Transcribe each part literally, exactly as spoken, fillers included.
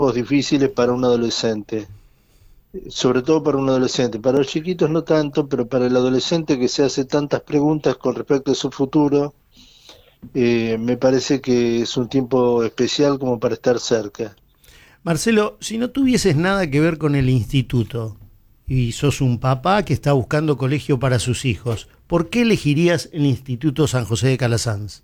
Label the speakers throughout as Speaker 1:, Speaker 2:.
Speaker 1: tiempos difíciles para un adolescente, sobre todo para un adolescente. Para los chiquitos no tanto, pero para el adolescente que se hace tantas preguntas con respecto a su futuro, eh, me parece que es un tiempo especial como para estar cerca.
Speaker 2: Marcelo, si no tuvieses nada que ver con el instituto y sos un papá que está buscando colegio para sus hijos, ¿por qué elegirías el Instituto San José de Calasanz?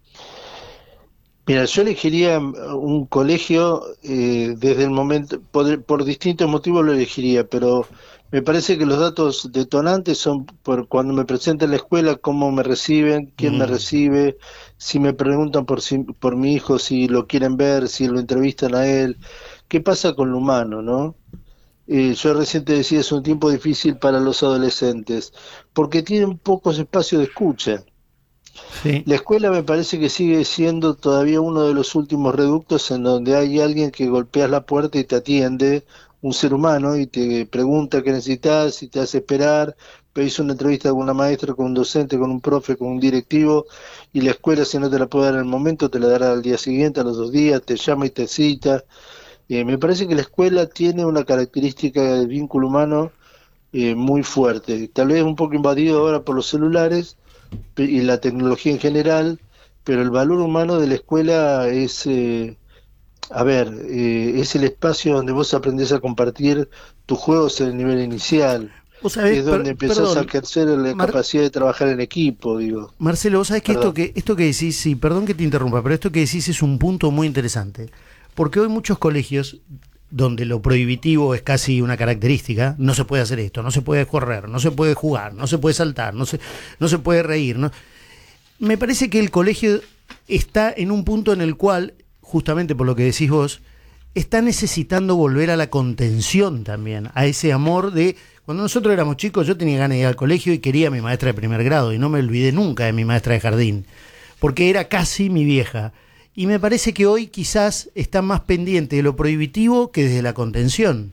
Speaker 1: Mira, yo elegiría un colegio eh, desde el momento, por, por distintos motivos lo elegiría, pero me parece que los datos detonantes son por cuando me presento en la escuela, cómo me reciben, quién me
Speaker 2: Mm.
Speaker 1: recibe, si me preguntan por, si, por mi hijo, si lo quieren ver, si lo entrevistan a él, qué pasa con lo humano, ¿no? Eh, yo recién te decía, es un tiempo difícil para los adolescentes, porque tienen pocos espacios de escucha.
Speaker 2: Sí.
Speaker 1: La escuela me parece que sigue siendo todavía uno de los últimos reductos en donde hay alguien que golpeas la puerta y te atiende, un ser humano, y te pregunta qué necesitas y te hace esperar, pedís una entrevista con una maestra, con un docente, con un profe, con un directivo, y la escuela si no te la puede dar en el momento, te la dará al día siguiente, a los dos días, te llama y te cita. Eh, me parece que la escuela tiene una característica de vínculo humano eh, muy fuerte, tal vez un poco invadido ahora por los celulares y la tecnología en general, pero el valor humano de la escuela es, eh, a ver, eh, es el espacio donde vos aprendés a compartir tus juegos en el nivel inicial,
Speaker 2: Vos sabés,
Speaker 1: es
Speaker 2: per-
Speaker 1: donde empezás a
Speaker 2: perdón,
Speaker 1: ejercer la
Speaker 2: Mar-
Speaker 1: capacidad de trabajar en equipo, digo,
Speaker 2: Marcelo, vos sabés que esto
Speaker 1: perdón.
Speaker 2: que esto que decís, sí, perdón que te interrumpa, pero esto que decís es un punto muy interesante. Porque hoy muchos colegios donde lo prohibitivo es casi una característica, no se puede hacer esto, no se puede correr, no se puede jugar, no se puede saltar, no se, no se puede reír, ¿no? Me parece que el colegio está en un punto en el cual, justamente por lo que decís vos, está necesitando volver a la contención también, a ese amor de... Cuando nosotros éramos chicos yo tenía ganas de ir al colegio y quería a mi maestra de primer grado y no me olvidé nunca de mi maestra de jardín, porque era casi mi vieja. Y me parece que hoy quizás está más pendiente de lo prohibitivo que desde la contención.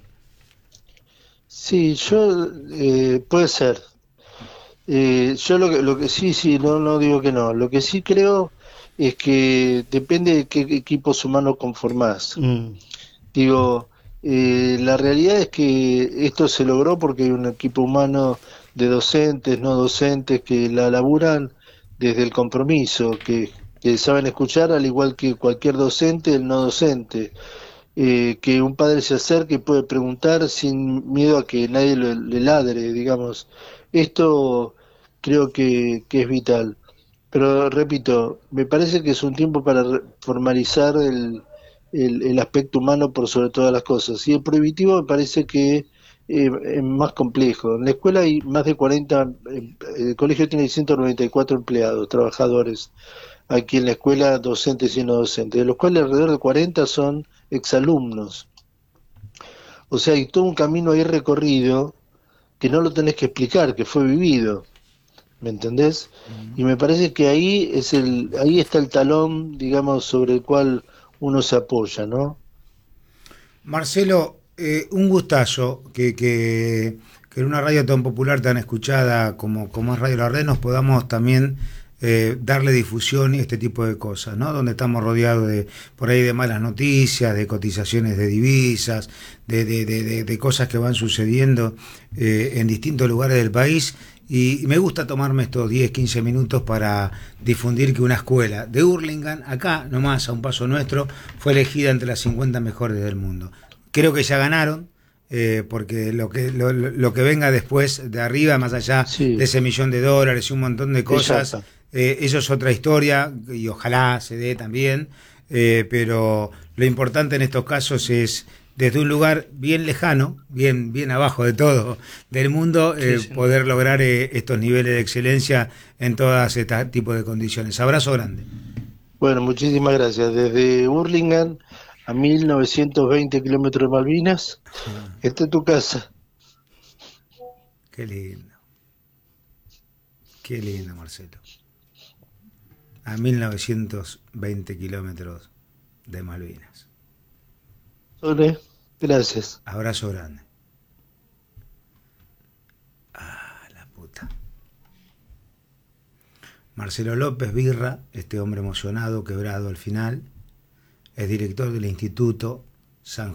Speaker 1: Sí, yo, eh, puede ser. Eh, yo lo que, lo que sí, sí, no, no digo que no. Lo que sí creo es que depende de qué equipos humanos conformás.
Speaker 2: Mm,
Speaker 1: Digo, eh, la realidad es que esto se logró porque hay un equipo humano de docentes, no docentes, que la laburan desde el compromiso, que, que saben escuchar al igual que cualquier docente, el no docente, eh, que un padre se acerque y puede preguntar sin miedo a que nadie le, le ladre, digamos. Esto creo que, que es vital. Pero repito, me parece que es un tiempo para re- formalizar el, el, el aspecto humano por sobre todas las cosas. Y el prohibitivo me parece que eh, es más complejo. En la escuela hay más de cuarenta, eh, el colegio tiene ciento noventa y cuatro empleados, trabajadores. Aquí en la escuela, docentes y no docentes, de los cuales alrededor de cuarenta son exalumnos. O sea, hay todo un camino ahí recorrido que no lo tenés que explicar, que fue vivido. ¿Me entendés? Y me parece que ahí es el, ahí está el talón, digamos, sobre el cual uno se apoya, ¿no?
Speaker 3: Marcelo, eh, un gustazo que, que, que en una radio tan popular, tan escuchada como, como es Radio La Red, nos podamos también eh, darle difusión y este tipo de cosas, ¿no? Donde estamos rodeados de por ahí de malas noticias, de cotizaciones de divisas, de, de, de, de, de cosas que van sucediendo eh, en distintos lugares del país. Y me gusta tomarme estos diez quince minutos para difundir que una escuela de Hurlingham, acá nomás a un paso nuestro, fue elegida entre las cincuenta mejores del mundo. Creo que ya ganaron, eh, porque lo que, lo, lo que venga después de arriba, más allá de
Speaker 1: Sí,
Speaker 3: ese millón de dólares y un montón de
Speaker 1: es
Speaker 3: cosas,
Speaker 1: chapa.
Speaker 3: eh, eso es otra historia y ojalá se dé también, eh, pero lo importante en estos casos es desde un lugar bien lejano, bien, bien abajo de todo del mundo,
Speaker 2: sí,
Speaker 3: eh,
Speaker 2: sí.
Speaker 3: poder lograr eh, estos niveles de excelencia en todas estas tipos de condiciones. Abrazo grande.
Speaker 1: Bueno, muchísimas gracias. Desde Hurlingham a mil novecientos veinte kilómetros de Malvinas, esta es tu casa.
Speaker 3: Qué lindo, qué lindo, Marcelo. A mil novecientos veinte kilómetros de Malvinas.
Speaker 1: Sole, gracias.
Speaker 3: Abrazo grande. Ah, la puta. Marcelo López Birra, este hombre emocionado, quebrado al final, es director del Instituto San